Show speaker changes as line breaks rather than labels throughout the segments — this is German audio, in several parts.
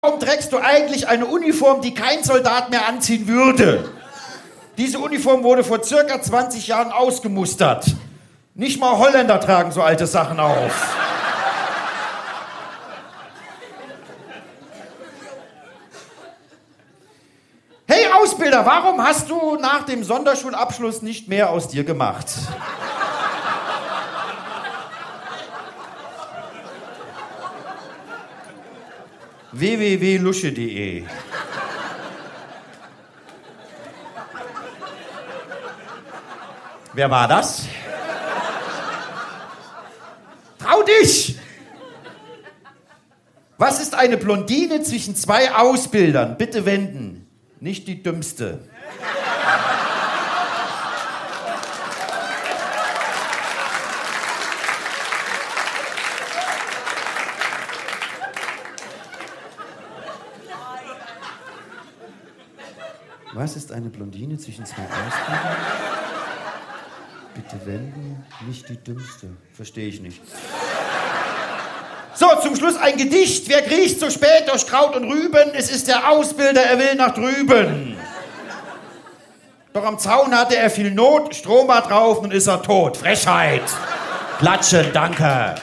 Warum trägst du eigentlich eine Uniform, die kein Soldat mehr anziehen würde? Diese Uniform wurde vor circa 20 Jahren ausgemustert. Nicht mal Holländer tragen so alte Sachen auf. Hey Ausbilder, warum hast du nach dem Sonderschulabschluss nicht mehr aus dir gemacht? www.lusche.de. Wer war das? Trau dich! Was ist eine Blondine zwischen zwei Ausbildern? Bitte wenden. Nicht die dümmste. Was ist eine Blondine zwischen zwei Ausbildern? Bitte wenden, nicht die dümmste. Verstehe ich nicht. So, zum Schluss ein Gedicht. Wer kriecht so spät durch Kraut und Rüben? Es ist der Ausbilder, er will nach drüben. Doch am Zaun hatte er viel Not, Strom war drauf, nun ist er tot. Frechheit. Klatschen, danke.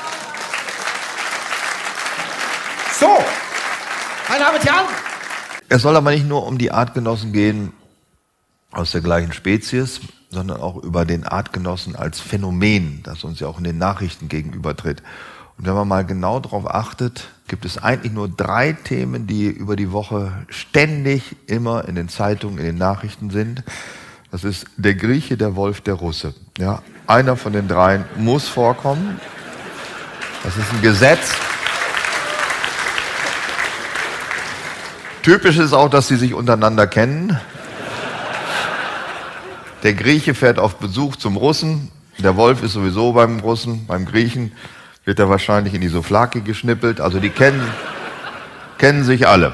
So, meine Damen und Herren.
Es soll aber nicht nur um die Artgenossen gehen aus der gleichen Spezies, sondern auch über den Artgenossen als Phänomen, das uns ja auch in den Nachrichten gegenübertritt. Und wenn man mal genau darauf achtet, gibt es eigentlich nur 3 Themen, die über die Woche ständig immer in den Zeitungen, in den Nachrichten sind. Das ist der Grieche, der Wolf, der Russe. Ja, einer von den 3 muss vorkommen. Das ist ein Gesetz. Typisch ist auch, dass sie sich untereinander kennen. Der Grieche fährt auf Besuch zum Russen. Der Wolf ist sowieso beim Russen, beim Griechen wird er wahrscheinlich in die Souvlaki geschnippelt. Also die kennen sich alle.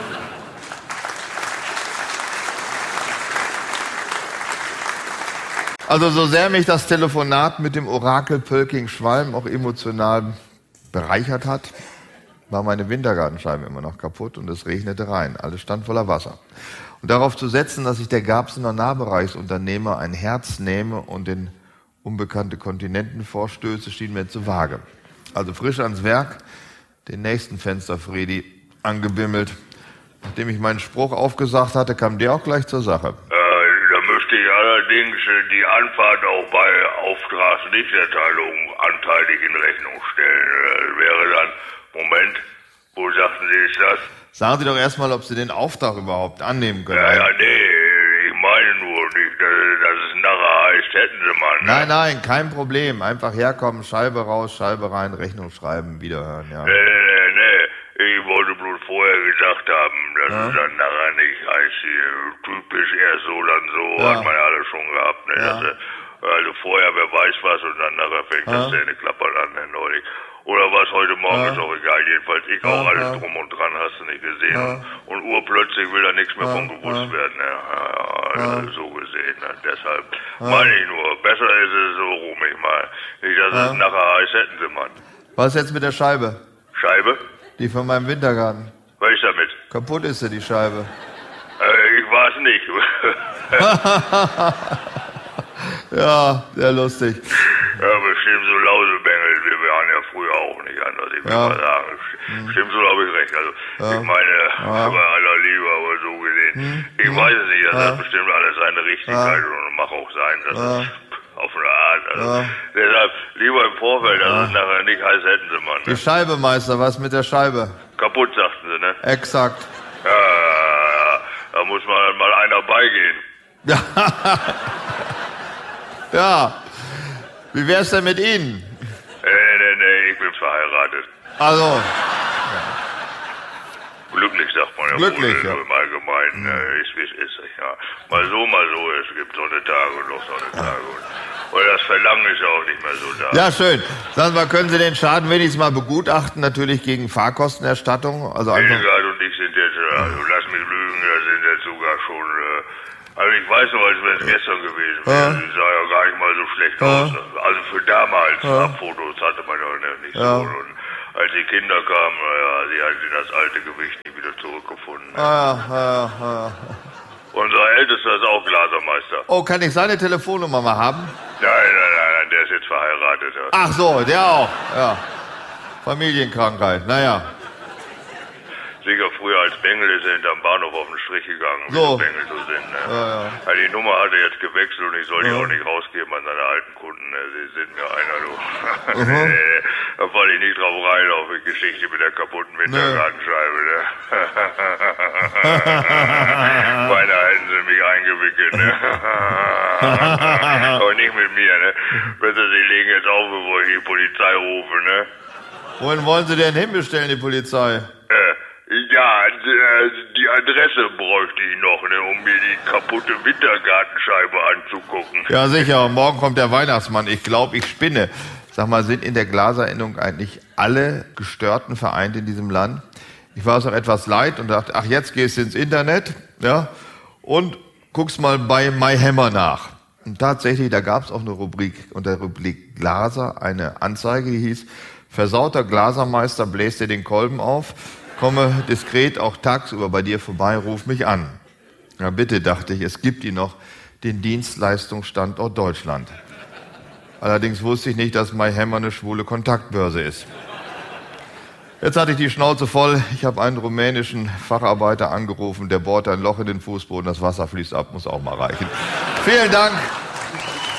Also so sehr mich das Telefonat mit dem Orakel Pölking-Schwalm auch emotional bereichert hat, war meine Wintergartenscheibe immer noch kaputt und es regnete rein. Alles stand voller Wasser. Und darauf zu setzen, dass ich der Garbsener Nahbereichsunternehmer ein Herz nehme und in unbekannte Kontinenten vorstöße, schien mir zu vage. Also frisch ans Werk, den nächsten Fensterfredi angebimmelt. Nachdem ich meinen Spruch aufgesagt hatte, kam der auch gleich zur Sache.
Da müsste ich allerdings die Anfahrt auch bei Auftragsnichterteilung anteilig in Rechnung stellen. Das wäre dann... Moment, wo sagten Sie, ist das?
Sagen Sie doch erstmal, ob Sie den Auftrag überhaupt annehmen können.
Ja, nee, ich meine nur nicht, dass es nachher heißt, hätten Sie mal. Ne?
Nein, kein Problem. Einfach herkommen, Scheibe raus, Scheibe rein, Rechnung schreiben, wiederhören, ja.
Nee. Ich wollte bloß vorher gesagt haben, dass es dann nachher nicht heißt, typisch erst so, dann so, hat man ja alles schon gehabt, ne?
Ja.
Also vorher, wer weiß was, und dann nachher fängt das Zähneklappern an, ne, neulich. Oder was heute Morgen, ist auch egal. Jedenfalls ich auch alles drum und dran, hast du nicht gesehen. Und urplötzlich will da nichts mehr von gewusst werden. Ja, so gesehen. Ne? Deshalb meine ich nur, besser ist es so rum, ich mal. Nicht, dass es nachher heißt, hätten sie mal.
Was jetzt mit der Scheibe?
Scheibe?
Die von meinem Wintergarten.
Was ist damit?
Kaputt ist sie, die Scheibe.
Ich weiß nicht.
Ja, sehr lustig.
Ja, bestimmt so Lausebengel, wir waren ja früher auch nicht anders, ich will mal sagen. Stimmt, so habe ich recht. Also, ich meine, bei aller Liebe, aber so gesehen. Ich weiß es nicht, das hat bestimmt alles seine Richtigkeit und mag auch sein, dass es auf eine Art. Also, deshalb lieber im Vorfeld, dass es nachher nicht heißt, hätten sie mal. Ne?
Die Scheibe, Meister, was mit der Scheibe?
Kaputt, sagten sie, ne?
Exakt.
Ja, da muss mal einer beigehen.
Ja. Wie wär's denn mit Ihnen?
Nee, ich bin verheiratet.
Also.
Glücklich, sagt man ja.
Glücklich,
wohl, im Allgemeinen. Ist wie es ist. Ja. Mal so. Es gibt Sonntage und noch Sonntage. Und das Verlangen ist ja auch nicht mehr so da.
Ja, schön. Sagen Sie mal, können Sie den Schaden wenigstens mal begutachten, natürlich gegen Fahrkostenerstattung? Also einfach.
Hildegard und ich sind jetzt, also lass mich lügen, da sind jetzt sogar schon, also ich weiß noch, als wäre es gestern gewesen wäre. Sie sah ja gar nicht mal so schlecht aus. Also für damals, Fotos hatte man ja nicht so. Und Als die Kinder kamen, naja, sie hat das alte Gewicht nie wieder zurückgefunden. Unser Ältester ist auch Glasermeister.
Oh, kann ich seine Telefonnummer mal haben?
Nein, der ist jetzt verheiratet.
Ach so, der auch, ja. Familienkrankheit, naja.
Sicher, früher als Bengel ist er hinterm Bahnhof auf den Strich gegangen, wie
so
Bengel so sind. Ne?
Ja.
Die Nummer hat er jetzt gewechselt und ich soll die auch nicht rausgeben an seine alten Kunden. Ne? Sie sind mir einer, du. Da falle ich nicht drauf rein auf die Geschichte mit der kaputten Wintergartenscheibe. Ne? Beinahe hätten sie mich eingewickelt. Ne? Aber nicht mit mir. Ne? Besser, sie legen jetzt auf, bevor ich die Polizei rufe. Ne?
Wohin wollen Sie denn hinbestellen, die Polizei?
Ja, die Adresse bräuchte ich noch, ne, um mir die kaputte Wintergartenscheibe anzugucken.
Ja, sicher. Morgen kommt der Weihnachtsmann. Ich glaube, ich spinne. Sag mal, sind in der Glaser-Innung eigentlich alle Gestörten vereint in diesem Land? Ich war es auch etwas leid und dachte, ach, jetzt gehst du ins Internet, ja, und guckst mal bei MyHammer nach. Und tatsächlich, da gab es auch eine Rubrik, unter der Rubrik Glaser, eine Anzeige, die hieß, versauter Glasermeister bläst dir den Kolben auf, komme diskret auch tagsüber bei dir vorbei, ruf mich an. Ja bitte, dachte ich, es gibt ihn noch, den Dienstleistungsstandort Deutschland. Allerdings wusste ich nicht, dass MyHammer eine schwule Kontaktbörse ist. Jetzt hatte ich die Schnauze voll, ich habe einen rumänischen Facharbeiter angerufen, der bohrt ein Loch in den Fußboden, das Wasser fließt ab, muss auch mal reichen. Vielen Dank.